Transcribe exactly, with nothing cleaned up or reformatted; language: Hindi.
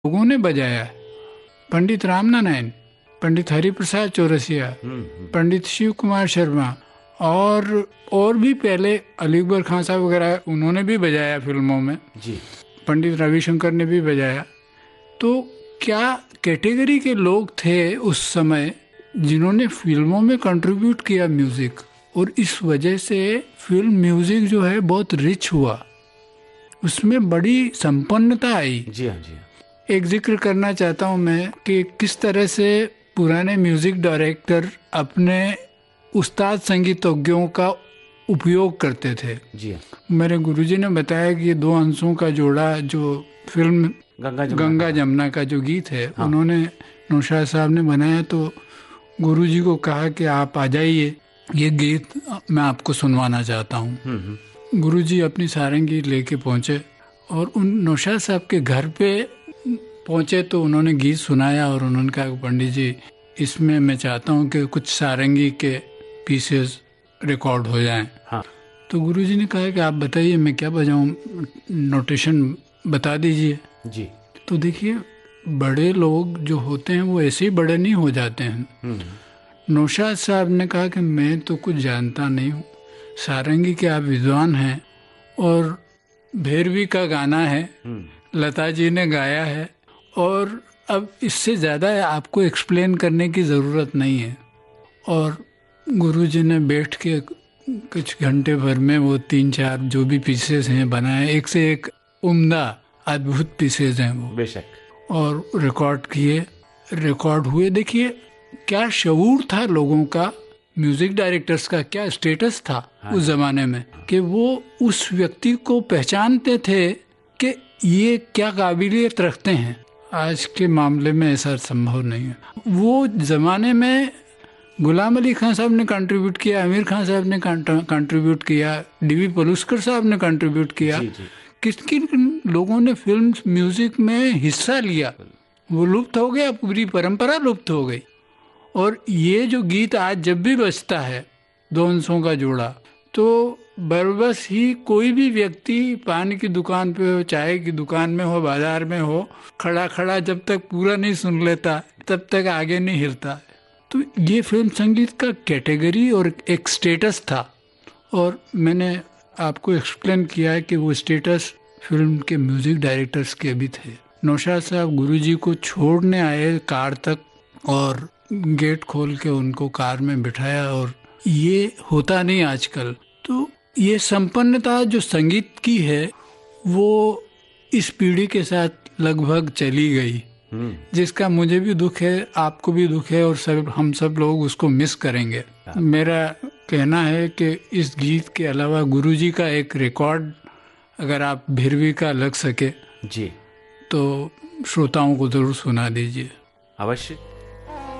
लोगों ने बजाया, पंडित रामनारायण, पंडित हरिप्रसाद चौरसिया, पंडित शिव कुमार शर्मा और और भी पहले अली अकबर खान साहब वगैरह उन्होंने भी बजाया फिल्मों में जी। पंडित रविशंकर ने भी बजाया। तो क्या कैटेगरी के लोग थे उस समय जिन्होंने फिल्मों में कंट्रीब्यूट किया म्यूजिक, और इस वजह से फिल्म म्यूजिक जो है बहुत रिच हुआ, उसमें बड़ी संपन्नता आई। जी हाँ जी हाँ। एक जिक्र करना चाहता हूँ मैं कि किस तरह से पुराने म्यूजिक डायरेक्टर अपने उस्ताद संगीतज्ञों का उपयोग करते थे। जी हाँ। मेरे गुरुजी ने बताया कि ये दो अंशों का जोड़ा जो फिल्म गंगा जमुना, गंगा जमुना का जो गीत है हाँ। उन्होंने नौशाद साहब ने बनाया, तो गुरुजी को कहा कि आप आ जाइए, ये गीत मैं आपको सुनवाना चाहता हूँ। गुरुजी अपनी सारंगी लेके पहुँचे और उन नौशाद साहब के घर पे पहुँचे तो उन्होंने गीत सुनाया और उन्होंने कहा पंडित जी इसमें मैं चाहता हूँ कि कुछ सारंगी के पीसेस रिकॉर्ड हो जाएं। हाँ। तो गुरुजी ने कहा कि आप बताइए मैं क्या बजाऊं, नोटेशन बता दीजिए जी। तो देखिए बड़े लोग जो होते हैं वो ऐसे ही बड़े नहीं हो जाते हैं। नौशाद साहब ने कहा कि मैं तो कुछ जानता नहीं हूँ, सारंगी के आप विद्वान हैं और भैरवी का गाना है, लता जी ने गाया है और अब इससे ज़्यादा आपको एक्सप्लेन करने की ज़रूरत नहीं है। और गुरुजी ने बैठ के कुछ घंटे भर में वो तीन चार जो भी पीसेस हैं बनाए, एक से एक उम्दा अद्भुत पीसेस हैं वो बेशक, और रिकॉर्ड किए, रिकॉर्ड हुए। देखिए क्या शऊर था लोगों का, म्यूजिक डायरेक्टर्स का क्या स्टेटस था हाँ। उस जमाने में कि वो उस व्यक्ति को पहचानते थे कि ये क्या काबिलियत रखते हैं। आज के मामले में ऐसा संभव नहीं है। वो जमाने में गुलाम अली खान साहब ने कंट्रीब्यूट किया, आमिर खान साहब ने कंट्रीब्यूट किया, डीवी पलुस्कर साहब ने कंट्रीब्यूट किया, किस किन लोगों ने फिल्म म्यूजिक में हिस्सा लिया, वो लुप्त हो गया, पूरी परंपरा लुप्त हो गई। और ये जो गीत आज जब भी बजता है दो अंशों का जोड़ा, तो बरबस ही कोई भी व्यक्ति पान की दुकान पे हो, चाय की दुकान में हो, बाजार में हो, खड़ा खड़ा जब तक पूरा नहीं सुन लेता तब तक आगे नहीं हिलता। तो ये फिल्म संगीत का कैटेगरी और एक स्टेटस था, और मैंने आपको एक्सप्लेन किया है कि वो स्टेटस फिल्म के म्यूजिक डायरेक्टर्स के भी थे। नौशाद साहब गुरुजी को छोड़ने आए कार तक और गेट खोल के उनको कार में बिठाया, और ये होता नहीं आजकल। तो ये संपन्नता जो संगीत की है वो इस पीढ़ी के साथ लगभग चली गई, जिसका मुझे भी दुख है, आपको भी दुख है, और सब हम सब लोग उसको मिस करेंगे। मेरा कहना है कि इस गीत के अलावा गुरुजी का एक रिकॉर्ड अगर आप भैरवी का लग सके जी तो श्रोताओं को जरूर सुना दीजिए। अवश्य।